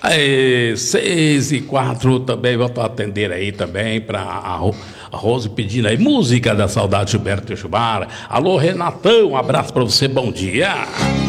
Aí, 6h04 também, vou atender aí também para a Rose pedindo aí música da saudade Gilberto Gilmar. Alô, Renatão, um abraço para você, bom dia.